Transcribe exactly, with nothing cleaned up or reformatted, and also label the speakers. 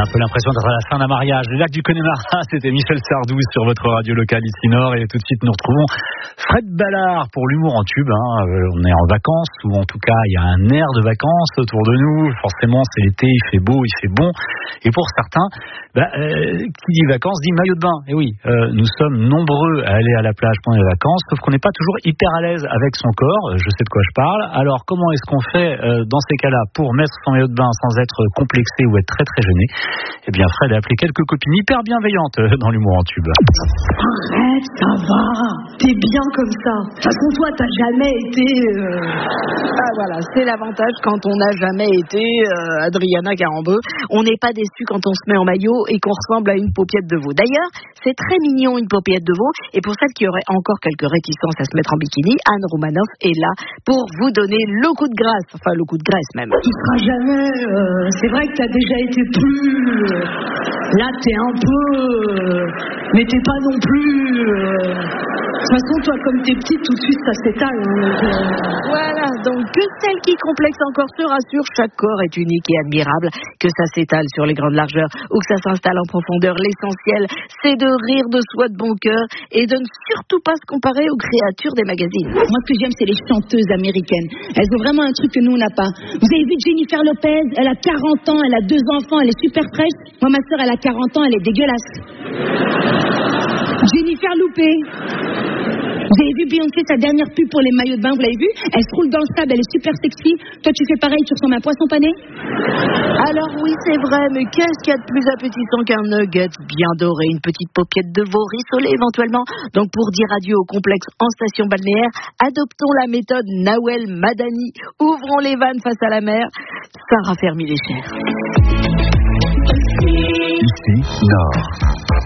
Speaker 1: a un peu l'impression d'être à la fin d'un mariage. Le lac du Connemara, c'était Michel Sardou sur votre radio locale ici Nord. Et tout de suite, nous retrouvons Fred Ballard pour l'humour en tube. Hein. On est en vacances, ou en tout cas, il y a un air de vacances autour de nous. Forcément, c'est l'été, il fait beau, il fait bon. Et pour certains, bah, euh, qui dit vacances dit maillot de bain. Et oui, euh, nous sommes nombreux à aller à la plage pendant les vacances, sauf qu'on n'est pas toujours hyper à l'aise avec son corps. Je sais de quoi je parle. Alors, comment est-ce qu'on fait euh, dans ces cas-là pour mettre son maillot de bain sans être complexé ou être très très gêné? Eh bien, Fred a appelé quelques copines hyper bienveillantes dans l'humour en tube.
Speaker 2: Arrête, ça va. T'es bien comme ça. De toute façon, toi, t'as jamais été... Euh...
Speaker 3: Ah voilà, c'est l'avantage quand on n'a jamais été euh, Adriana Carambeu. On n'est pas déçu quand on se met en maillot et qu'on ressemble à une paupiette de veau. D'ailleurs, c'est très mignon une paupiette de veau. Et pour celles qui auraient encore quelques réticences à se mettre en bikini, Anne Romanoff est là pour vous donner le coup de grâce. Enfin, le coup de graisse même.
Speaker 2: Tu seras jamais... Euh... C'est vrai que t'as déjà été plus... Euh... Là, t'es un peu... Euh... Mais t'es pas non plus... Euh... De toute façon, toi, comme t'es petite, tout de suite, ça s'étale. Hein.
Speaker 3: Voilà, donc que celle qui complexe encore se rassure, chaque corps est unique et admirable. Que ça s'étale sur les grandes largeurs ou que ça s'installe en profondeur, l'essentiel, c'est de rire de soi de bon cœur et de ne surtout pas se comparer aux créatures des magazines.
Speaker 4: Moi, ce que j'aime, c'est les chanteuses américaines. Elles ont vraiment un truc que nous, on n'a pas. Vous avez vu Jennifer Lopez? Elle a quarante ans, elle a deux enfants, elle est super fraîche. Moi, ma sœur, elle a quarante ans, elle est dégueulasse. Jennifer Loupé. Vous avez vu Beyoncé, sa dernière pub pour les maillots de bain, vous l'avez vu? Elle se roule dans le sable, elle est super sexy. Toi, tu fais pareil, tu ressembles à un poisson pané?
Speaker 3: Alors oui, c'est vrai, mais qu'est-ce qu'il y a de plus appétissant qu'un nugget bien doré, une petite paupiette de veau rissolée éventuellement? Donc pour dire adieu au complexe en station balnéaire, adoptons la méthode Nawel Madani. Ouvrons les vannes face à la mer, ça raffermit les chairs.
Speaker 5: Ici, Nord.